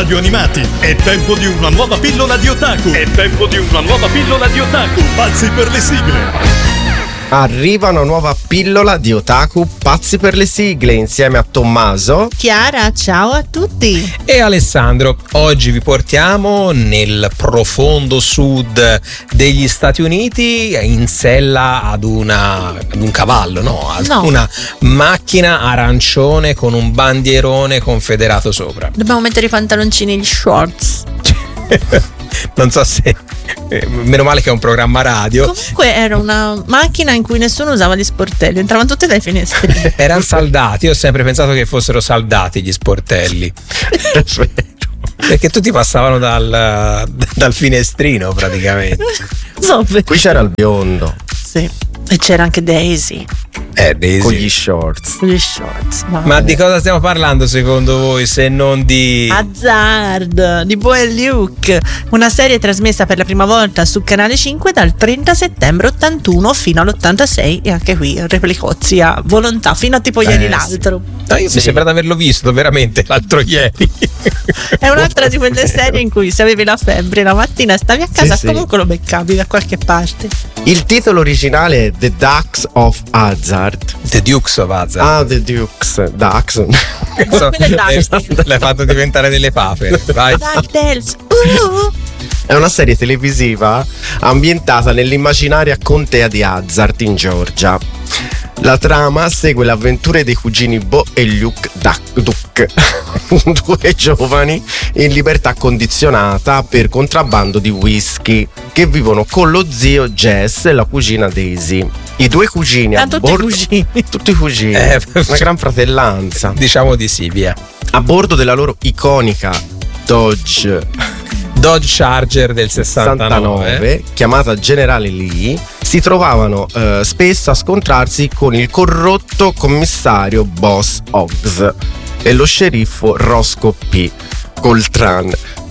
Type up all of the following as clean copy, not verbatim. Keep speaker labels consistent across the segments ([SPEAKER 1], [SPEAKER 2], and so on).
[SPEAKER 1] radio animati. È tempo di una nuova pillola di otaku. Pazzi per le sigle.
[SPEAKER 2] Arriva una nuova pillola di otaku pazzi per le sigle insieme a Tommaso,
[SPEAKER 3] Chiara, ciao a tutti,
[SPEAKER 4] e Alessandro. Oggi vi portiamo nel profondo sud degli Stati Uniti in sella ad un cavallo, una macchina arancione con un bandierone confederato sopra.
[SPEAKER 3] Dobbiamo mettere i pantaloncini, gli shorts.
[SPEAKER 4] Non so se meno male che è un programma radio.
[SPEAKER 3] Comunque era una macchina in cui nessuno usava gli sportelli, entravano tutte dai finestrini.
[SPEAKER 4] Erano saldati, io ho sempre pensato che fossero saldati gli sportelli. Perché tutti passavano dal finestrino praticamente.
[SPEAKER 2] Qui c'era il biondo.
[SPEAKER 3] Sì. E c'era anche Daisy.
[SPEAKER 2] Daisy. Con gli shorts.
[SPEAKER 4] Ma di cosa stiamo parlando secondo voi, se non di
[SPEAKER 3] Hazard, di Bo e Luke, una serie trasmessa per la prima volta su Canale 5 dal 30 settembre 81 fino all'86, e anche qui replicozzi a volontà fino a tipo ieri l'altro.
[SPEAKER 4] No, mi sembra di averlo visto veramente l'altro ieri.
[SPEAKER 3] È un'altra di quelle serie in cui se avevi la febbre la mattina stavi a casa, comunque lo beccavi da qualche parte.
[SPEAKER 2] Il titolo originale è The Dukes of Hazzard.
[SPEAKER 4] The Dukes of Hazzard.
[SPEAKER 2] The Dukes. Ducks.
[SPEAKER 4] L'hai fatto diventare delle papere. Vai.
[SPEAKER 3] DuckTales.
[SPEAKER 2] È una serie televisiva ambientata nell'immaginaria contea di Hazzard in Georgia. La trama segue le avventure dei cugini Bo e Luke Duck, due giovani in libertà condizionata per contrabbando di whisky, che vivono con lo zio Jess e la cugina Daisy. I due cugini tutti cugini, una gran fratellanza.
[SPEAKER 4] Diciamo di sì, via.
[SPEAKER 2] A bordo della loro iconica Dodge
[SPEAKER 4] Charger del 69,
[SPEAKER 2] chiamata Generale Lee, si trovavano spesso a scontrarsi con il corrotto commissario Boss Hoggs e lo sceriffo Roscoe P. Coltrane.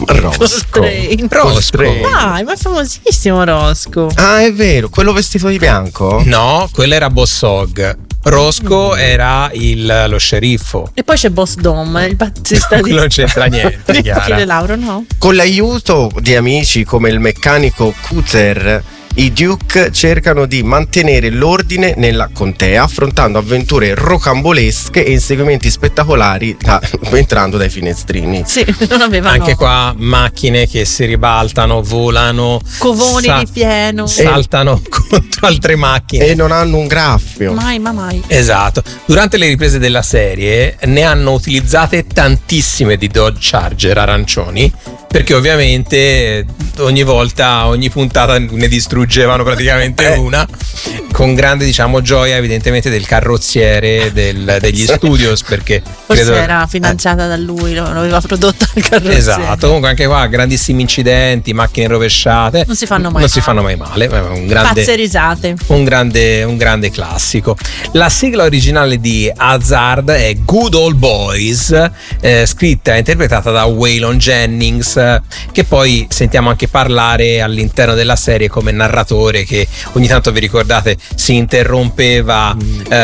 [SPEAKER 3] Dai, ma è famosissimo Roscoe.
[SPEAKER 2] Ah, è vero, quello vestito di bianco?
[SPEAKER 4] No, quello era Boss Hogg. Roscoe era lo sceriffo.
[SPEAKER 3] E poi c'è Boss Dom, il bassista di...
[SPEAKER 4] Non c'entra niente, Chiara.
[SPEAKER 3] Lauro, no?
[SPEAKER 2] Con l'aiuto di amici come il meccanico Cutter, i Duke cercano di mantenere l'ordine nella contea, affrontando avventure rocambolesche e inseguimenti spettacolari entrando dai finestrini.
[SPEAKER 3] Sì, non avevano.
[SPEAKER 4] Anche qua macchine che si ribaltano, volano,
[SPEAKER 3] covoni di fieno,
[SPEAKER 4] saltano contro altre macchine
[SPEAKER 2] e non hanno un graffio.
[SPEAKER 3] Mai.
[SPEAKER 4] Esatto. Durante le riprese della serie ne hanno utilizzate tantissime di Dodge Charger arancioni, perché ovviamente ogni puntata ne distruggevano praticamente una, con grande gioia evidentemente del carrozziere degli studios, perché
[SPEAKER 3] forse era finanziata da lui, lo aveva prodotto il carrozziere.
[SPEAKER 4] Esatto. Comunque anche qua grandissimi incidenti, macchine rovesciate,
[SPEAKER 3] non si fanno mai male. Pazze risate.
[SPEAKER 4] Un grande classico. La sigla originale di Hazard è Good Old Boys, scritta e interpretata da Waylon Jennings, che poi sentiamo anche parlare all'interno della serie come narratore, che ogni tanto, vi ricordate, si interrompeva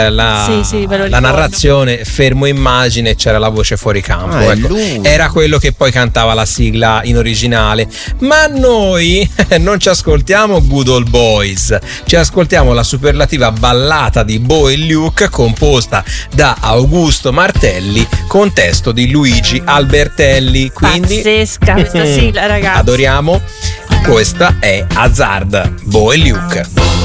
[SPEAKER 4] la narrazione, fermo immagine, c'era la voce fuori campo. Era quello che poi cantava la sigla in originale. Ma noi non ci ascoltiamo Good Old Boys, ci ascoltiamo la superlativa ballata di Bo e Luke, composta da Augusto Martelli con testo di Luigi Albertelli. Quindi
[SPEAKER 3] pazzesca questa sigla, ragazzi.
[SPEAKER 4] Adoriamo. Questa è Hazard, Bo e Luke.